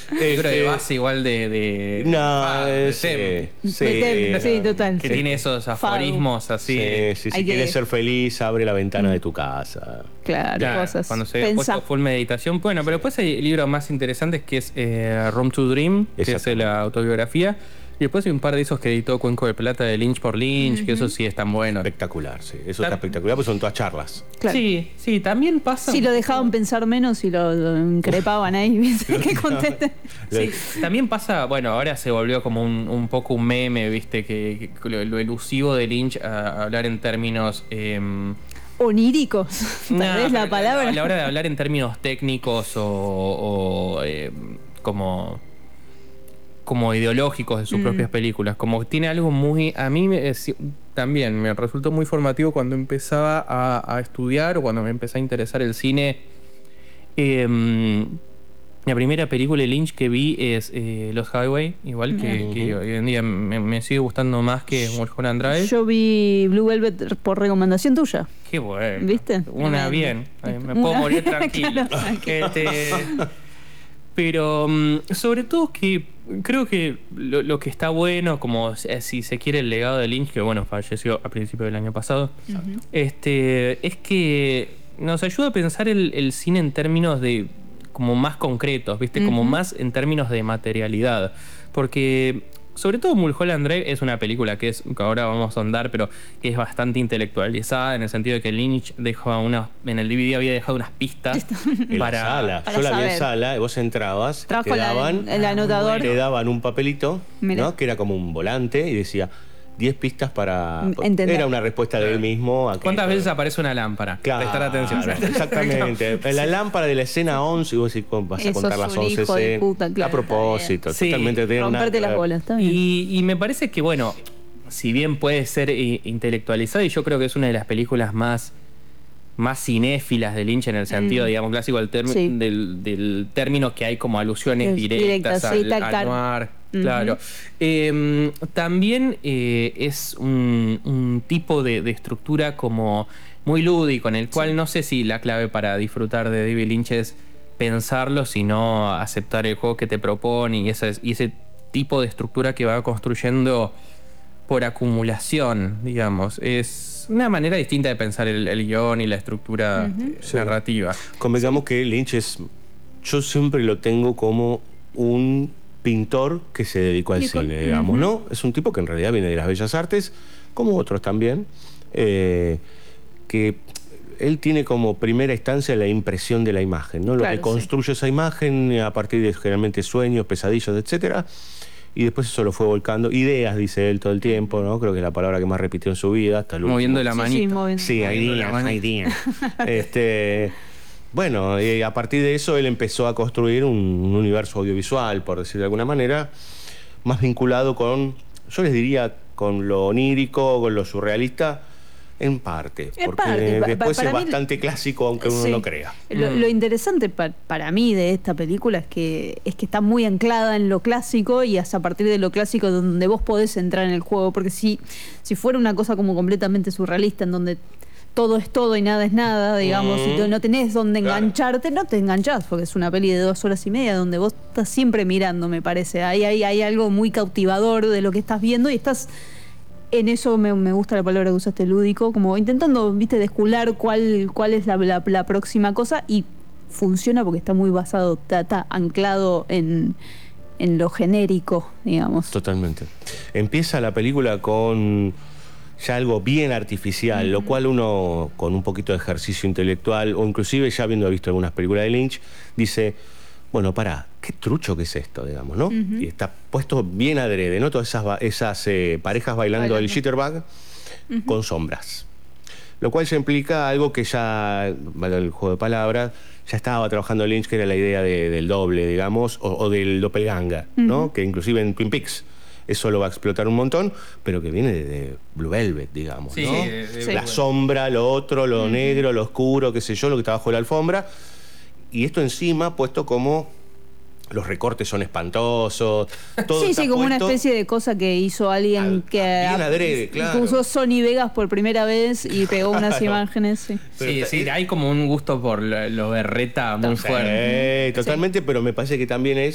Libro de base igual de Sí, total. Que tiene esos aforismos así. Sí, si quieres ser feliz, abre la ventana de tu casa. Claro, cosas. Cuando se ha puesto full meditación. Bueno, pero después hay libros más interesantes que es Room to Dream, que es la autobiografía. Y después hay un par de esos que editó Cuenco de Plata de Lynch por Lynch, que eso sí es tan bueno. Espectacular, sí. Eso está espectacular, pues son todas charlas. Claro. Sí, también pasa. Si lo dejaban pensar menos y lo increpaban ahí, ¿viste? Que conteste. Sí, también pasa, bueno, ahora se volvió como un poco un meme, ¿viste? Que lo elusivo de Lynch a hablar en términos. Oníricos, tal vez la palabra. A la hora de hablar en términos técnicos o como ideológicos de sus propias películas. Como tiene algo muy... A mí también me resultó muy formativo cuando empezaba a estudiar o cuando me empecé a interesar el cine. La primera película de Lynch que vi es Los Highway, igual que hoy en día me sigue gustando más que Mulholland Drive. Yo vi Blue Velvet por recomendación tuya. Qué bueno. ¿Viste? Una bien. Me puedo morir tranquilo. Claro, pero sobre todo que creo que lo que está bueno, como si se quiere el legado de Lynch, que bueno, falleció a principios del año pasado, es que nos ayuda a pensar el cine en términos de como más concretos, ¿viste? Como más en términos de materialidad. Porque sobre todo Mulholland Drive es una película que ahora vamos a ahondar, pero que es bastante intelectualizada en el sentido de que Lynch en el DVD había dejado unas pistas para la sala. Yo la vi en sala, y vos entrabas, te daban el anotador. Te daban un papelito, ¿no? Que era como un volante y decía 10 pistas para... Entender. Era una respuesta de él mismo. ¿Cuántas veces aparece una lámpara? Claro, prestar atención. Exactamente. La lámpara de la escena 11, y vos decís, vas a contar las 11 escenas. Puta, claro, a propósito, sí, totalmente. Romperte las bolas, está bien. Y me parece que, bueno, si bien puede ser intelectualizada, y yo creo que es una de las películas más cinéfilas de Lynch en el sentido, digamos, clásico del término que hay como alusiones directas al noir. Claro. También es un tipo de estructura como muy lúdico, en el cual no sé si la clave para disfrutar de David Lynch es pensarlo, sino aceptar el juego que te propone y ese tipo de estructura que va construyendo por acumulación, digamos. Es una manera distinta de pensar el guión y la estructura narrativa. Convengamos que Lynch yo siempre lo tengo como un pintor que se dedicó al cine, digamos, ¿no? Es un tipo que en realidad viene de las bellas artes, como otros también, que él tiene como primera instancia la impresión de la imagen, ¿no? Lo que construye esa imagen a partir de generalmente sueños, pesadillas, etcétera, y después eso lo fue volcando. Ideas, dice él todo el tiempo, ¿no? Creo que es la palabra que más repitió en su vida, hasta el último. Moviendo la manita. Sí, ideas. Bueno, a partir de eso él empezó a construir un universo audiovisual, por decir de alguna manera, más vinculado con, yo les diría, con lo onírico, con lo surrealista, en parte. Porque después es bastante clásico, aunque uno no crea. Lo interesante para mí de esta película es que está muy anclada en lo clásico y es a partir de lo clásico donde vos podés entrar en el juego. Porque si fuera una cosa como completamente surrealista, en donde todo es todo y nada es nada, digamos, y no tenés donde engancharte, no te enganchás, porque es una peli de 2 horas y media donde vos estás siempre mirando, me parece. Hay algo muy cautivador de lo que estás viendo y estás en eso, me gusta la palabra que usaste, lúdico, como intentando, viste, descular cuál es la próxima cosa, y funciona porque está muy basado, está anclado en lo genérico, digamos. Totalmente. Empieza la película con ya algo bien artificial, lo cual uno, con un poquito de ejercicio intelectual, o inclusive ya habiendo visto algunas películas de Lynch, dice, bueno, pará, qué trucho que es esto, digamos, ¿no? Y está puesto bien adrede, ¿no? Todas esas parejas bailando el jitterbug con sombras. Lo cual ya implica algo que ya, vale el juego de palabras, ya estaba trabajando Lynch, que era la idea del doble, digamos, o del doppelganger, ¿no? Que inclusive en Twin Peaks eso lo va a explotar un montón, pero que viene de Blue Velvet, digamos, ¿no? La sombra, lo otro, lo negro, lo oscuro, qué sé yo, lo que está bajo la alfombra. Y esto encima puesto como los recortes son espantosos. Todo sí, como una especie de cosa que hizo alguien que bien adrede, claro. Usó Sony Vegas por primera vez y pegó unas imágenes. Sí, hay como un gusto por lo berreta muy fuerte. Totalmente, pero me parece que también es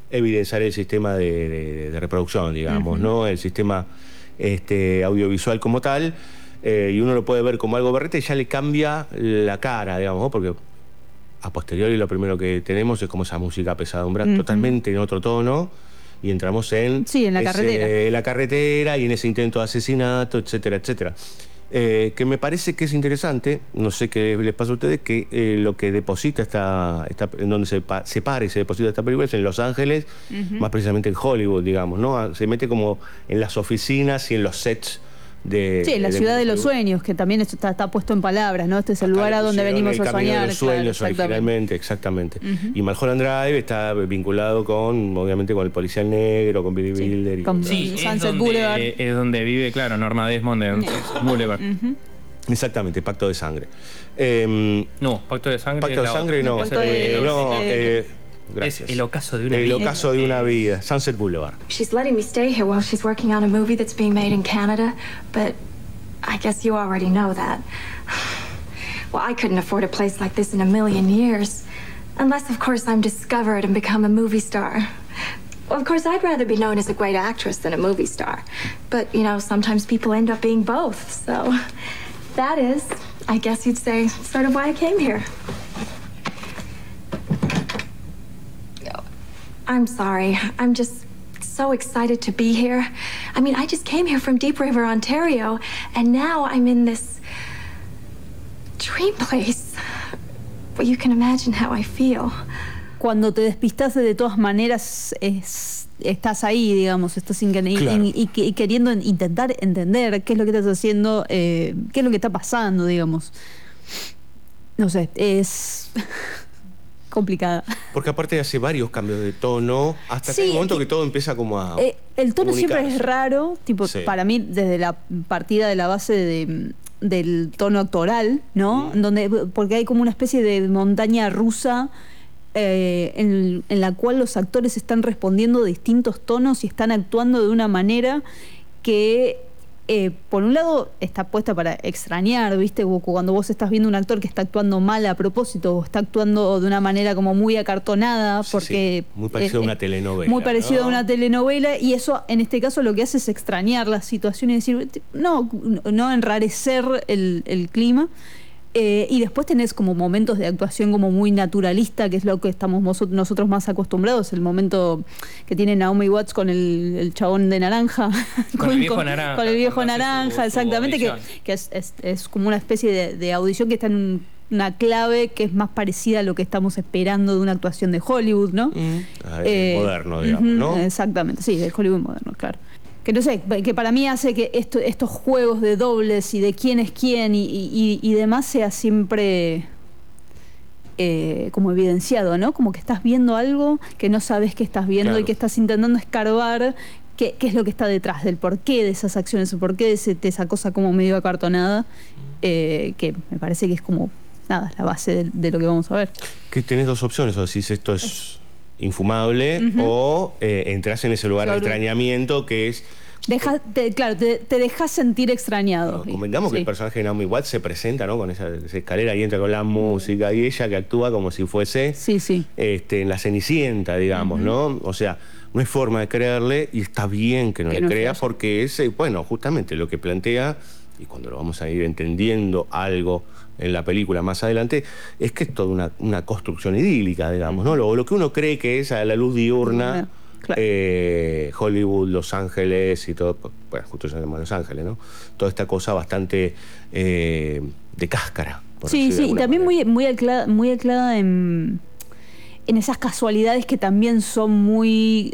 evidenciar el sistema de reproducción, digamos, ¿no? El sistema audiovisual como tal, y uno lo puede ver como algo berreta y ya le cambia la cara, digamos, ¿no? Porque a posteriori lo primero que tenemos es como esa música pesadumbra, totalmente en otro tono, y entramos en la carretera. La carretera y en ese intento de asesinato, etcétera, etcétera. Que me parece que es interesante, no sé qué les pasa a ustedes, que lo que deposita en donde se para y se deposita esta película es en Los Ángeles, más precisamente en Hollywood, digamos, ¿no? Se mete como en las oficinas y en los sets en la ciudad de los sueños, que también esto está puesto en palabras, ¿no? Este es el lugar a donde venimos a soñar. De los sueños, originalmente, exactamente. Y Mulholland Drive está vinculado obviamente con el policial negro, con Billy Wilder. Con Sunset Boulevard. Es donde vive, claro, Norma Desmond en Boulevard. Exactamente, Pacto de Sangre. No, Pacto de Sangre. Pacto de Sangre no. Gracias. Es El ocaso de una vida. El ocaso de una vida. Sunset Boulevard. She's letting me stay here while she's working on a movie that's being made in Canada, but I guess you already know that. Well, I couldn't afford a place like this in a million years. Unless, of course, I'm discovered and become a movie star. Well, of course, I'd rather be known as a great actress than a movie star. But, sometimes people end up being both, so that is, I guess you'd say, sort of why I came here. I'm sorry. I'm just so excited to be here. I mean, I just came here from Deep River, Ontario, and now I'm in this dream place. Well, you can imagine how I feel. Cuando te despistas, de todas maneras estás ahí, digamos, estás y queriendo intentar entender qué es lo que estás haciendo, qué es lo que está pasando, digamos. No sé, es complicada. Porque aparte hace varios cambios de tono, hasta que hay un momento que todo empieza como a el tono siempre es raro, tipo, para mí, desde la partida de la base del tono actoral, ¿no? Porque hay como una especie de montaña rusa en la cual los actores están respondiendo de distintos tonos y están actuando de una manera que por un lado está puesta para extrañar, ¿viste? Cuando vos estás viendo un actor que está actuando mal a propósito o está actuando de una manera como muy acartonada, porque muy parecido a una telenovela. Muy parecido a una telenovela, y eso en este caso lo que hace es extrañar la situación y decir, no enrarecer el clima. Y después tenés como momentos de actuación como muy naturalista, que es lo que estamos nosotros más acostumbrados, el momento que tiene Naomi Watts con el chabón de naranja, con el viejo naranja, con el viejo naranja, exactamente, que es como una especie de audición que está en una clave que es más parecida a lo que estamos esperando de una actuación de Hollywood, ¿no? Moderno, digamos, ¿no? Exactamente, sí, de Hollywood moderno, claro. Que no sé, que para mí hace que estos juegos de dobles y de quién es quién y demás sea siempre como evidenciado, ¿no? Como que estás viendo algo que no sabes que estás viendo, claro, y que estás intentando escarbar qué es lo que está detrás del porqué de esas acciones, el porqué de esa cosa como medio acartonada, que me parece que es como, nada, la base de lo que vamos a ver. Que tenés dos opciones, o decís esto es infumable, o entras en ese lugar de extrañamiento que es... te dejas sentir extrañado. Convengamos que el personaje de Naomi Watts se presenta, ¿no? Con esa escalera y entra con la música, y ella que actúa como si fuese en la Cenicienta, digamos, ¿no? O sea, no hay forma de creerle, y está bien que no le creas, porque es, justamente lo que plantea, y cuando lo vamos a ir entendiendo algo en la película más adelante, es que es toda una construcción idílica, digamos, ¿no? Lo que uno cree que es a la luz diurna, claro, Hollywood, Los Ángeles y todo, bueno, justo se llama Los Ángeles, ¿no? Toda esta cosa bastante de cáscara. Sí, y también muy anclada en esas casualidades que también son muy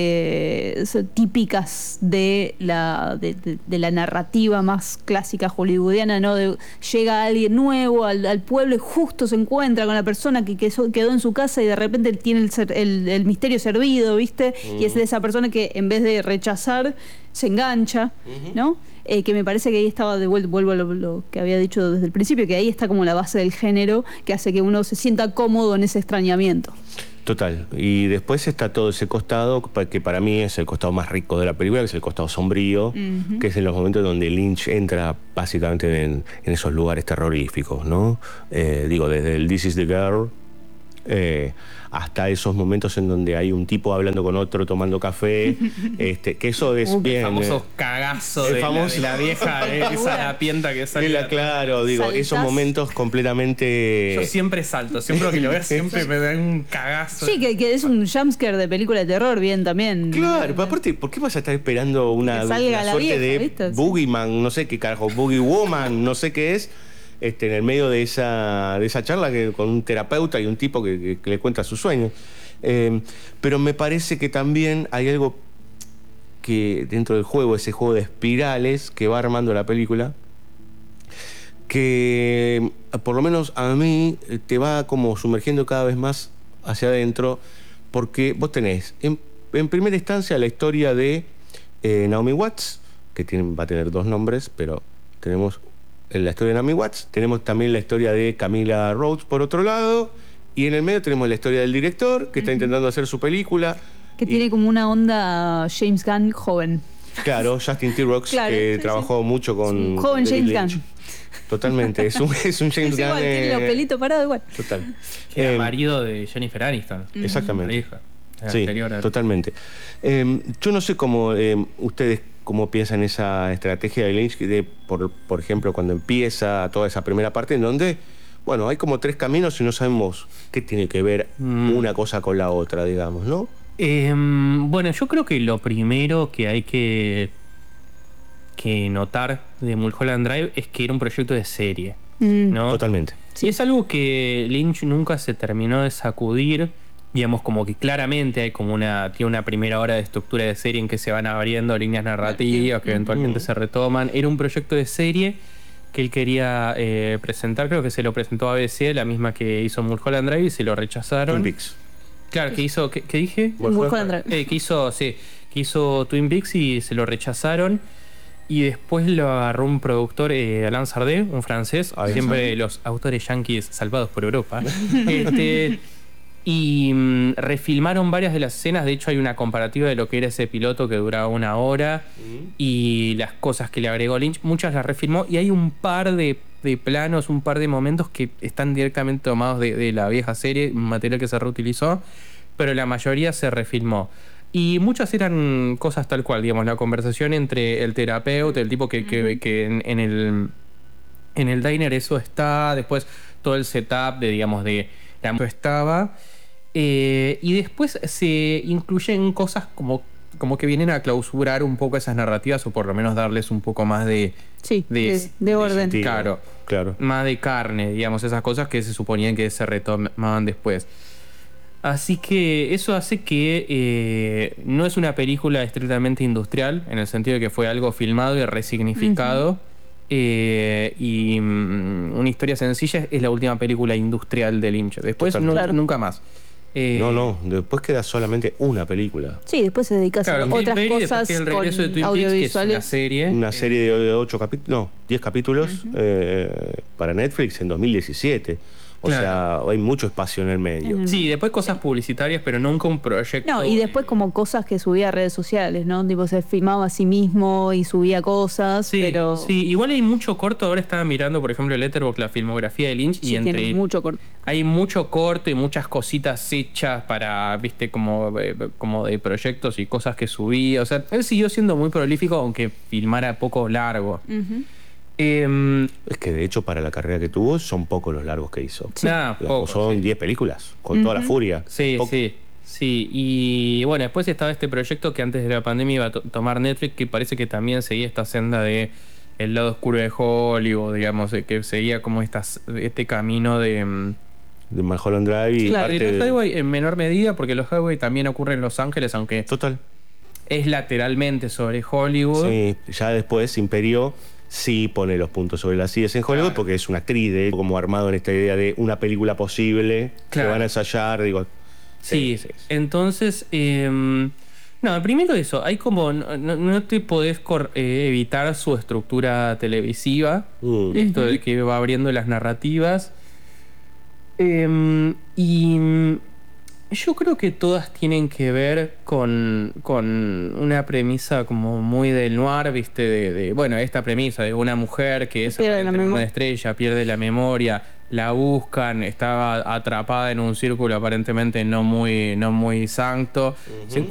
típicas de la narrativa más clásica hollywoodiana, ¿no? Llega alguien nuevo al pueblo y justo se encuentra con la persona que quedó en su casa y de repente tiene el misterio servido, ¿viste? Y es de esa persona que en vez de rechazar se engancha, ¿no? Que me parece que ahí estaba, vuelvo a lo que había dicho desde el principio, que ahí está como la base del género que hace que uno se sienta cómodo en ese extrañamiento. Total. Y después está todo ese costado, que para mí es el costado más rico de la película, que es el costado sombrío, que es en los momentos donde Lynch entra básicamente en esos lugares terroríficos, ¿no? Desde el This is the Girl, hasta esos momentos en donde hay un tipo hablando con otro, tomando café, que eso es bien. El famoso cagazo de la vieja, esa harapienta que sale. Claro, digo, ¿Saltás? esos momentos completamente... Yo siempre salto, siempre que lo veo siempre me da un cagazo. Sí, que es un jumpscare de película de terror, bien también. Claro, pero aparte, ¿por qué vas a estar esperando una Que salga la suerte vieja, de ¿viste? Boogeyman, no sé qué carajo, Boogie Woman, no sé qué es, en el medio de esa charla con un terapeuta y un tipo que le cuenta sus sueños? Pero me parece que también hay algo que dentro del juego, ese juego de espirales que va armando la película, que por lo menos a mí te va como sumergiendo cada vez más hacia adentro, porque vos tenés en primera instancia la historia de Naomi Watts, que va a tener 2 nombres, pero tenemos la historia de Naomi Watts, tenemos también la historia de Camila Rhodes por otro lado, y en el medio tenemos la historia del director que está intentando hacer su película. Que tiene como una onda James Gunn joven. Claro, Justin Theroux, Claro, que sí, trabajó mucho con Joven David James Lynch. Gunn. Totalmente, es un James Es Gunn. igual, tiene los pelitos parados igual. Total. Que era marido de Jennifer Aniston. Exactamente. La hija. Sí, Anterior a... totalmente. Yo no sé cómo ustedes cómo piensan esa estrategia de Lynch, por ejemplo, cuando empieza toda esa primera parte, en donde, bueno, hay como 3 caminos y no sabemos qué tiene que ver una cosa con la otra, digamos, ¿no? Bueno, yo creo que lo primero que hay que notar de Mulholland Drive es que era un proyecto de serie, ¿no? Totalmente. Sí, es algo que Lynch nunca se terminó de sacudir. Digamos, como que claramente hay como tiene una primera hora de estructura de serie en que se van abriendo líneas narrativas que eventualmente se retoman. Era un proyecto de serie que él quería presentar, creo que se lo presentó a ABC, la misma que hizo Mulholland Drive, y se lo rechazaron. Twin Peaks. Claro, que hizo, ¿qué dije? Mulholland Drive. Que hizo Twin Peaks y se lo rechazaron. Y después lo agarró un productor, Alain Sardé, un francés, siempre los autores yanquis salvados por Europa. Y refilmaron varias de las escenas. De hecho, hay una comparativa de lo que era ese piloto que duraba 1 hora y las cosas que le agregó Lynch. Muchas las refilmó y hay un par de planos, un par de momentos que están directamente tomados de la vieja serie, material que se reutilizó, pero la mayoría se refilmó. Y muchas eran cosas tal cual, digamos, la conversación entre el terapeuta, el tipo que en el diner, eso está, después todo el setup de, digamos, de eso estaba. Y después se incluyen cosas como que vienen a clausurar un poco esas narrativas, o por lo menos darles un poco más de orden. Claro. Más de carne, digamos, esas cosas que se suponían que se retomaban después. Así que eso hace que no es una película estrictamente industrial, en el sentido de que fue algo filmado y resignificado. Y una historia sencilla. Es la última película industrial de Lynch. Después nunca más. No, después queda solamente una película. Sí, después se dedica a otras cosas el regreso de Twin Peaks, audiovisuales. que es serie. Una serie de 8 capítulos, no, 10 capítulos para Netflix en 2017. O sea, hay mucho espacio en el medio. Sí, después cosas publicitarias, pero nunca un proyecto. No, y después como cosas que subía a redes sociales, ¿no? Tipo, se filmaba a sí mismo y subía cosas, Sí, pero... sí, igual hay mucho corto. Ahora estaba mirando, por ejemplo, Letterboxd, la filmografía de Lynch, Sí, y tiene mucho corto. hay mucho corto y muchas cositas hechas para, viste, como de proyectos y cosas que subía. O sea, él siguió siendo muy prolífico, aunque filmara poco largo. Es que de hecho para la carrera que tuvo son pocos los largos que hizo. Son 10 películas, con toda la furia. Sí. Y bueno, después estaba este proyecto que antes de la pandemia iba a tomar Netflix, que parece que también seguía esta senda de el lado oscuro de Hollywood, digamos, de que seguía como este camino de Mulholland Drive y parte de los Highway en menor medida, porque los Highway también ocurren en Los Ángeles, aunque total es lateralmente sobre Hollywood. Sí, ya después Imperio sí pone los puntos sobre las IES en Hollywood, porque es una actriz como armado en esta idea de una película posible que van a ensayar, digo. Sí. Entonces, primero eso, hay como no te podés evitar su estructura televisiva, esto de que va abriendo las narrativas. Y yo creo que todas tienen que ver con una premisa como muy del noir, ¿viste? Bueno, esta premisa de una mujer que es una estrella, pierde la memoria, la buscan, estaba atrapada en un círculo aparentemente no muy santo.